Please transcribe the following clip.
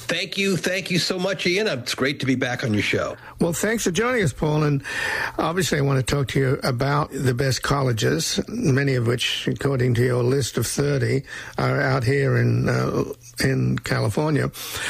Thank you so much, Ian. It's great to be back on your show. Well, thanks for joining us, Paul. And obviously, I want to talk to you about the best colleges, many of which, according to your list of 30, are out here in California.